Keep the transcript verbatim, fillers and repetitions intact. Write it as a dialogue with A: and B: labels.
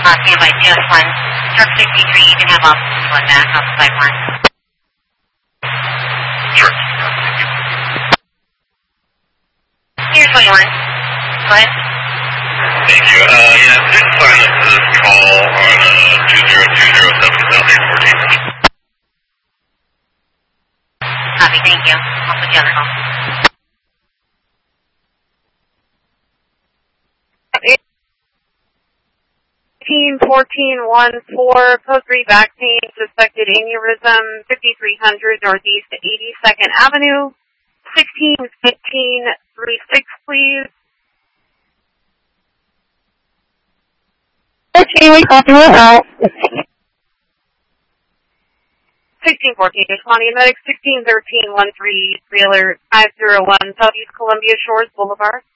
A: Uh, standby two S one. Truck sixty-three, you can have off one back off the pipeline.
B: Sure.
A: Here's twenty-one. Go ahead.
B: Thank you. Uh, yeah, please sign up for this call on uh, two zero two zero seven South eight fourteen.
A: Copy, thank you. I'll put you on the call.
C: eighteen fourteen one four, post three back pain, suspected aneurysm, fifty-three hundred Northeast eighty-second Avenue, sixteen fifteen three six, please.
D: Okay, we copy it out.
C: sixteen fourteen, responding medic, sixteen thirteen one three, trailer five zero one, Southeast Columbia Shores Boulevard.